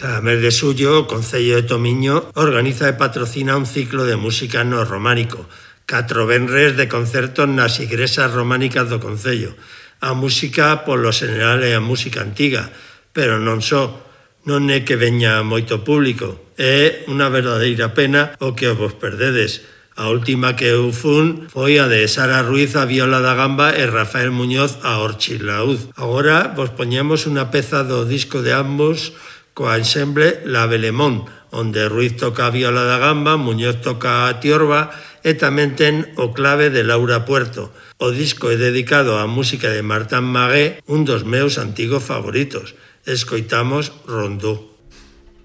Cada mes de xullo o Concello de Tomiño organiza e patrocina un ciclo de música no románico, 4 venres de concertos nas igrexas románicas do Concello. A música, polo xeneral, é a música antiga, pero non só, non é que veña moito público. É unha verdadeira pena o que vos perdedes. A última que eu fun foi a de Sara Ruiz a viola da gamba e Rafael Muñoz a orchilaúd. Agora vos poñemos unha peza do disco de ambos coa ensemble La Belemón, onde Ruiz toca a viola da gamba, Muñoz toca a tiorba e tamén ten o clave de Laura Puerto. O disco é dedicado á música de Martin Magué, un dos meus antigos favoritos. Escoitamos Rondó.